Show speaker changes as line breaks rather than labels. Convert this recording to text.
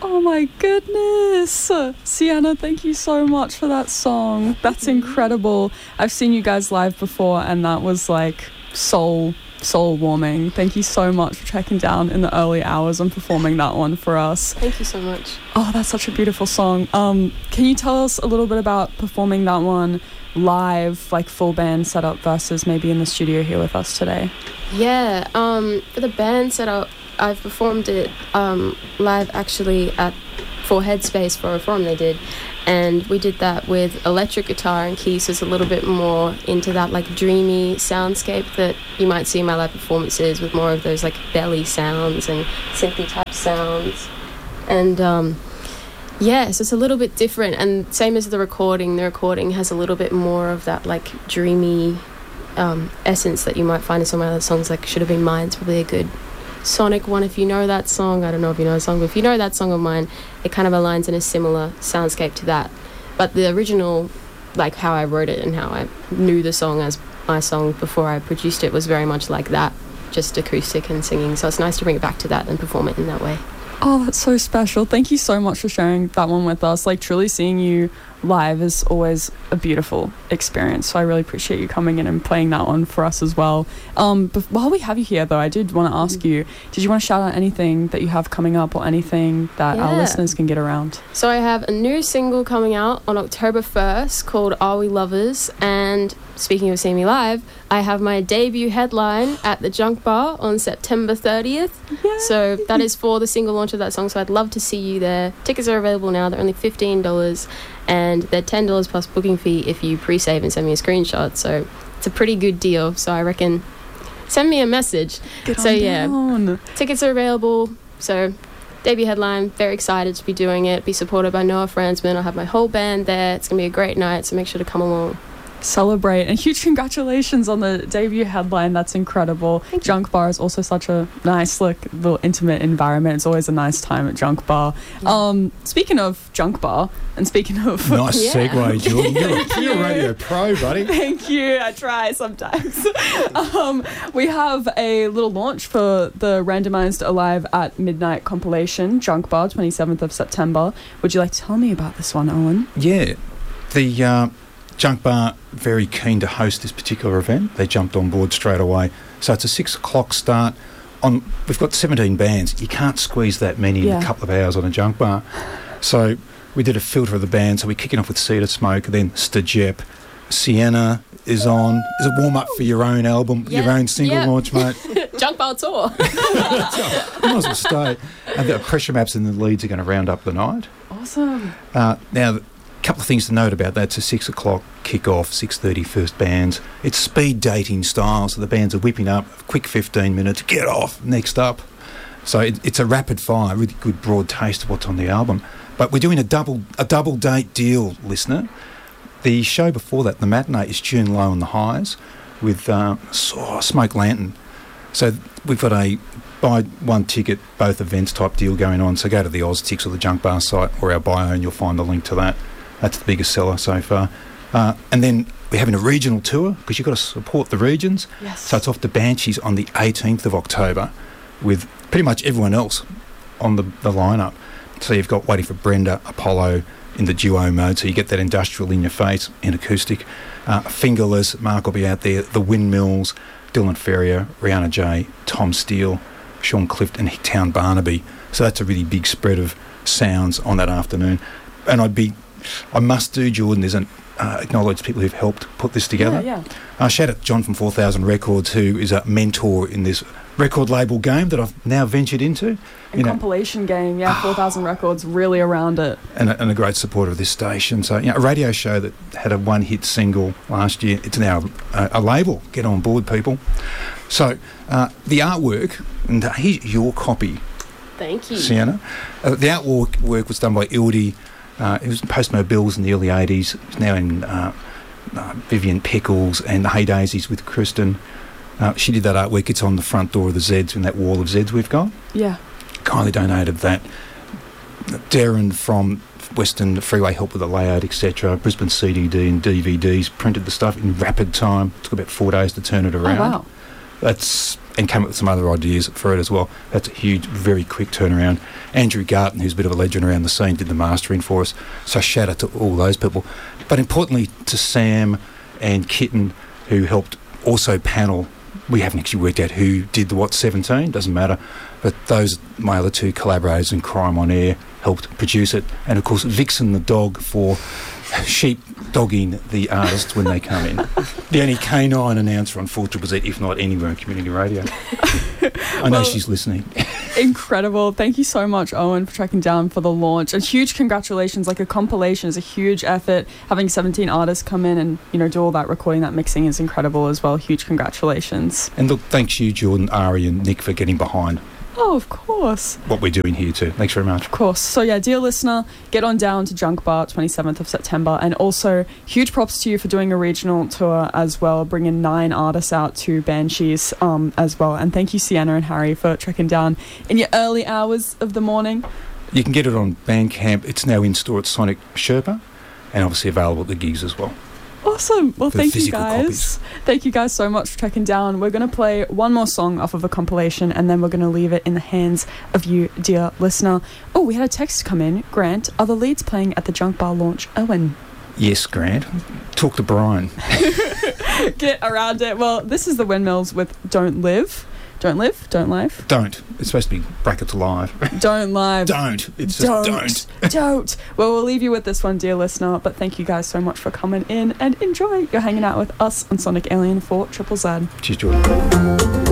Oh my goodness. Sienna, thank you so much for that song. That's incredible. I've seen you guys live before and that was like soul warming. Thank you so much for checking down in the early hours and performing that one for us.
Thank you so much.
Oh, that's such a beautiful song. Can you tell us a little bit about performing that one live, like full band setup versus maybe in the studio here with us today?
Yeah, for the band setup, I've performed it live actually for Headspace for a forum they did, and we did that with electric guitar and keys, so it's a little bit more into that like dreamy soundscape that you might see in my live performances, with more of those like belly sounds and synthy type sounds. And so it's a little bit different, and same as the recording has a little bit more of that like dreamy essence that you might find in some of my other songs, like Should Have Been Mine's probably a good Sonic one if you know that song. I don't know if you know the song, but if you know that song of mine, it kind of aligns in a similar soundscape to that. But the original, like how I wrote it and how I knew the song as my song before I produced it, was very much like that, just acoustic and singing. So it's nice to bring it back to that and perform it in that way.
Oh, that's so special. Thank you so much for sharing that one with us. Like, truly seeing you live is always a beautiful experience. So I really appreciate you coming in and playing that one for us as well. But while we have you here, though, I did want to ask you, did you want to shout out anything that you have coming up or anything that our listeners can get around?
So I have a new single coming out on October 1st called Are We Lovers? And speaking of seeing me live, I have my debut headline at the Junk Bar on September 30th. Yay. So that is for the single launch of that song. So I'd love to see you there. Tickets are available now. They're only $15 and they're $10 plus booking fee if you pre-save and send me a screenshot. So it's a pretty good deal. So I reckon send me a message.
Get on down.
Tickets are available. So debut headline, very excited to be doing it. Be supported by Noah Fransman. I'll have my whole band there. It's going to be a great night. So make sure to come along.
Celebrate, and huge congratulations on the debut headline. That's incredible. Junk Bar is also such a nice, like, little intimate environment. It's always a nice time at Junk Bar. Speaking of Junk Bar, and speaking of
nice segue, Jordan. You're a radio pro, buddy.
Thank you. I try sometimes. We have a little launch for the randomized Alive at Midnight compilation, Junk Bar, 27th of September. Would you like to tell me about this one, Owen?
Yeah, the Junk Bar very keen to host this particular event. They jumped on board straight away. So it's a 6 o'clock start. We've got 17 bands. You can't squeeze that many in a couple of hours on a Junk Bar. So we did a filter of the band. So we're kicking off with Cedar Smoke, then Stajep. Sienna is on. Is a warm-up for your own album, your own single launch, mate.
Junk Bar tour.
You might as well stay. And the Pressure Maps and the Leads are going to round up the night.
Awesome.
Now, couple of things to note about that. It's a 6 o'clock kick-off, 6:30 first bands. It's speed dating style, so the bands are whipping up, quick 15 minutes, get off, next up. So it's a rapid fire, really good broad taste of what's on the album. But we're doing a double date deal, listener. The show before that, the matinee, is Tune Low on the Highs with Smoke Lantern. So we've got a buy one ticket, both events type deal going on. So go to the Oztix or the Junk Bar site or our bio and you'll find the link to that. That's the biggest seller so far. And then we're having a regional tour because you've got to support the regions.
Yes.
So it's off to Banshees on the 18th of October with pretty much everyone else on the lineup. So you've got Waiting for Brenda, Apollo in the duo mode, so you get that industrial in your face in acoustic. Fingerless, Mark will be out there. The Windmills, Dylan Ferrier, Rihanna J, Tom Steele, Sean Clifton and Hicktown Barnaby. So that's a really big spread of sounds on that afternoon. And I must do, Jordan, there's acknowledge people who've helped put this together. Shout out to John from 4000 Records, who is a mentor in this record label game that I've now ventured into.
Compilation game, 4000 Records, really around it.
And a great supporter of this station. So, a radio show that had a one-hit single last year, it's now a label. Get on board, people. So, the artwork, and here's your copy.
Thank you.
Sienna. The artwork was done by Ildi. It was Post Mobiles in the early 80s. It's now in Vivian Pickles and the Hey Daisies with Kristen. She did that artwork. It's on the front door of the Zeds in that wall of Zeds we've got.
Yeah.
Kindly donated that. Darren from Western Freeway helped with the layout, etc. Brisbane CDD and DVDs printed the stuff in rapid time. It took about 4 days to turn it around.
Oh, wow.
And came up with some other ideas for it as well. That's a huge, very quick turnaround. Andrew Garton, who's a bit of a legend around the scene, did the mastering for us. So shout out to all those people. But importantly to Sam and Kitten, who helped also panel. We haven't actually worked out who did the What 17, doesn't matter. But those, my other two collaborators in Crime on Air, helped produce it. And of course, Vixen the dog for sheep dogging the artists when they come in. The only canine announcer on 4ZZZ, if not anywhere on community radio. I know she's listening.
Incredible. Thank you so much, Owen, for tracking down for the launch. And huge congratulations. Like, a compilation is a huge effort. Having 17 artists come in and, do all that recording, that mixing is incredible as well. Huge congratulations.
And look, thanks you, Jordan, Ari and Nick, for getting behind
Oh, of course.
what we're doing here too. Thanks very much.
Of course. So yeah, dear listener, get on down to Junk Bar 27th of September. And also, huge props to you for doing a regional tour as well, bringing 9 artists out to Banshees as well. And thank you, Sienna and Harry, for trekking down in your early hours of the morning.
You can get it on Bandcamp. It's now in store at Sonic Sherpa and obviously available at the gigs as well.
Awesome. Well,
For
thank you
physical
guys.
copies.
Thank you guys so much for checking down. We're going to play one more song off of a compilation, and then we're going to leave it in the hands of you, dear listener. Oh, we had a text come in. Grant, are the Leeds playing at the Junk Bar launch? Owen.
Yes, Grant. Talk to Brian.
Get around it. Well, this is the Windmills with Don't Live. Don't live, don't live.
Don't. It's supposed to be brackets live.
Don't live.
Don't. It's just don't.
Don't. Well, we'll leave you with this one, dear listener. But thank you guys so much for coming in and enjoy. You're hanging out with us on Sonic Alien for Triple Z.
Cheers, Jordan.